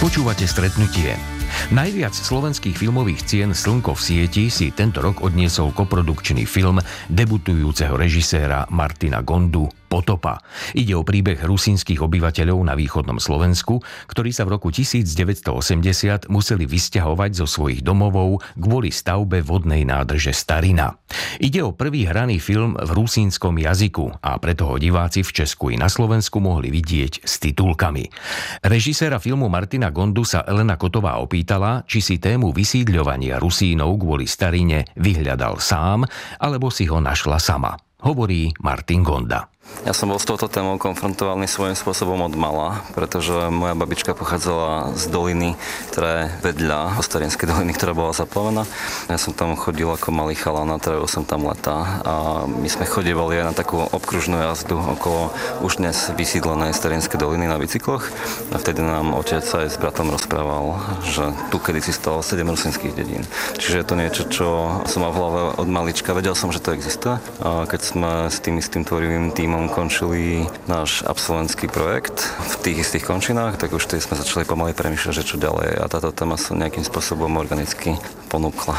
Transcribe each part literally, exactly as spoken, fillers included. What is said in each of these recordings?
Počúvate Stretnutie. Najviac slovenských filmových cien Slnko v sieti si tento rok odniesol koprodukčný film debutujúceho režiséra Martina Gondu Potopa. Ide o príbeh rusínskych obyvateľov na východnom Slovensku, ktorí sa v roku devätnásťstoosemdesiat museli vysťahovať zo svojich domovov kvôli stavbe vodnej nádrže Starina. Ide o prvý hraný film v rusínskom jazyku a preto ho diváci v Česku i na Slovensku mohli vidieť s titulkami. Režiséra filmu Martina Gondu sa Elena Kotová opýtala, či si tému vysídľovania Rusínov kvôli Starine vyhľadal sám, alebo si ho našla sama. Hovorí Martin Gonda. Ja som bol s touto témou konfrontovaný svojím spôsobom od mala, pretože moja babička pochádzala z doliny, ktorá je vedľa Starinskej doliny, ktorá bola zaplavená. Ja som tam chodil ako malý chalan a trávil som tam leta a my sme chodívali aj na takú obkružnú jazdu okolo už dnes vysídlenej Starinskej doliny na bicykloch. A vtedy nám otec aj s bratom rozprával, že tu kedysi stalo sedem rusínskych dedín. Čiže je to niečo, čo som mal v hlave od malička. Vedel som, že to existuje. A keď sme s tým istým tvorivým tímom končili náš absolventský projekt v tých istých končinách, tak už tedy sme začali pomaly premýšľať, že čo ďalej, a táto téma sa nejakým spôsobom organicky ponúkla.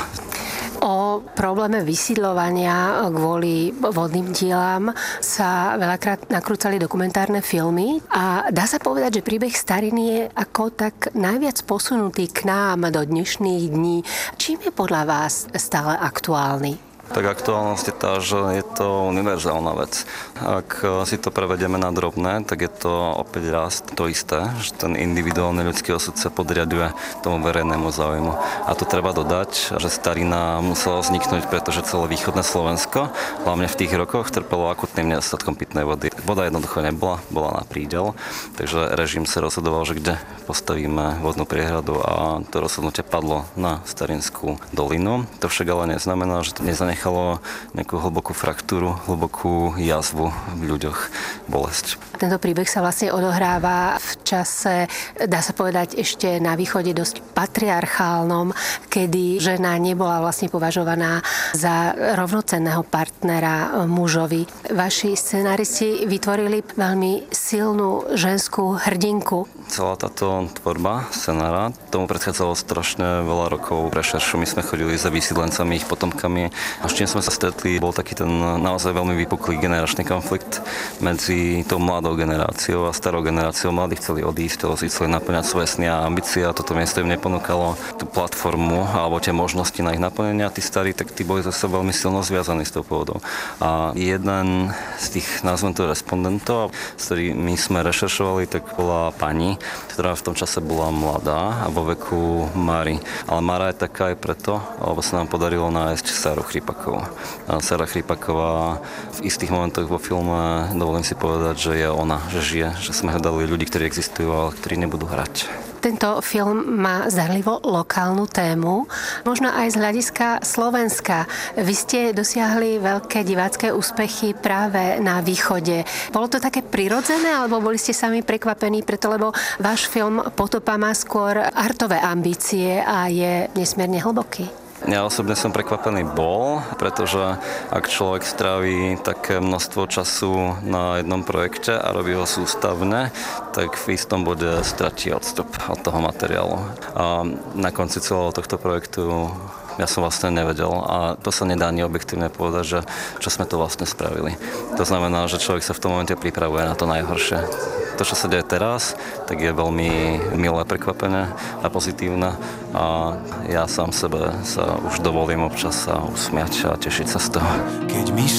O probléme vysídľovania kvôli vodným dielám sa veľakrát nakrúcali dokumentárne filmy a dá sa povedať, že príbeh Stariny je ako tak najviac posunutý k nám do dnešných dní. Čím je podľa vás stále aktuálny? Tak aktuálnosť je tá, že je to univerzálna vec. Ak si to prevedieme na drobné, tak je to opäť raz to isté, že ten individuálny ľudský osud sa podriaduje tomu verejnému záujmu. A tu treba dodať, že Starina musela vzniknúť, pretože celé východné Slovensko, hlavne v tých rokoch, trpelo akutným nedostatkom pitnej vody. Voda jednoducho nebola, bola na prídel, takže režim sa rozhodoval, že kde postavíme vodnú priehradu, a to rozhodnutie padlo na Starinskú dolinu. To však ale neznamená, že to nezanechalo nechalo nejakú hlbokú fraktúru, hlbokú jazvu v ľuďoch, bolesť. Tento príbeh sa vlastne odohráva v čase, dá sa povedať, ešte na východe dosť patriarchálnom, kedy žena nebola vlastne považovaná za rovnocenného partnera mužovi. Vaši scenáristi vytvorili veľmi silnú ženskú hrdinku. Celá táto tvorba scenára, tomu predchádzalo strašne veľa rokov rešeršu. My sme chodili za vysídlencami, ich potomkami. A s čím sme sa stretli, bol taký ten naozaj veľmi vypuklý generačný konflikt medzi tou mladou generáciou a starou generáciou. Mladí chceli odísť, si chceli naplňať svoje sny a ambície, a toto miesto im neponúkalo tú platformu alebo tie možnosti na ich naplnenie. A tí starí, tak tí boli zase veľmi silno zviazaní s tou pôvodou. A jeden z tých, nazvem to, respondentov, s ktorými sme rešeršovali, tak bola pani, ktorá v tom čase bola mladá a vo veku Máry. Ale Mára je taká aj preto, lebo sa nám podarilo nájsť Sáru Chrípakovú. Sára Chrípaková v istých momentoch vo filme, dovolím si povedať, že je ona, že žije, že sme hľadali ľudí, ktorí existujú, ale ktorí nebudú hrať. Tento film má zdarlivo lokálnu tému, možno aj z hľadiska Slovenska. Vy ste dosiahli veľké divácké úspechy práve na východe. Bolo to také prirodzené, alebo boli ste sami prekvapení, preto lebo váš film Potopa má skôr artové ambície a je nesmierne hlboký? Ja osobne som prekvapený bol, pretože ak človek stráví také množstvo času na jednom projekte a robí ho sústavne, tak v istom bode stratí odstup od toho materiálu. A na konci celého tohto projektu ja som vlastne nevedel, a to sa nedá ani objektívne povedať, že čo sme to vlastne spravili. To znamená, že človek sa v tom momente pripravuje na to najhoršie. To, čo sa deje teraz, tak je veľmi milé prekvapenie a pozitívne, a ja sám sebe sa už dovolím občas sa usmiať a tešiť sa z toho. Keď